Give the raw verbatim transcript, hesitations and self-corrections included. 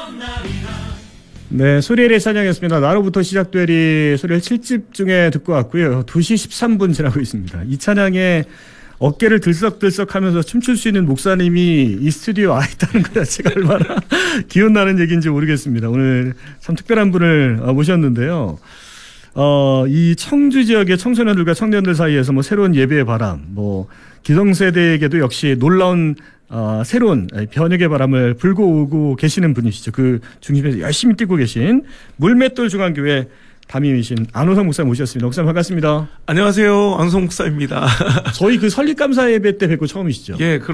네, 소리엘의 찬양이었습니다. 나로부터 시작되리 소리엘 칠 집 중에 듣고 왔고요. 두 시 십삼 분 지나고 있습니다. 이 찬양에 어깨를 들썩들썩하면서 춤출 수 있는 목사님이 이 스튜디오에 와 있다는 것 자체가 얼마나 기운나는 얘기인지 모르겠습니다. 오늘 참 특별한 분을 모셨는데요. 어, 이 청주 지역의 청소년들과 청년들 사이에서 뭐 새로운 예배의 바람, 뭐 기성세대에게도 역시 놀라운 어, 새로운 변혁의 바람을 불고 오고 계시는 분이시죠. 그 중심에서 열심히 뛰고 계신 물맷돌 중앙교회 담임이신 안호성 목사님 모셨습니다. 목사님 반갑습니다. 안녕하세요. 안호성 목사입니다. 저희 그 설립감사 예배 때 뵙고 처음이시죠? 예.